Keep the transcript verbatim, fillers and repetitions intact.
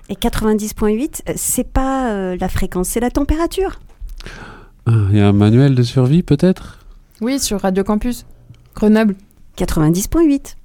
Et quatre-vingt-dix virgule huit, c'est pas euh, la fréquence, c'est la température. Il ah, y a un manuel de survie peut-être ? Oui, sur Radio Campus. Grenoble. quatre-vingt-dix virgule huit.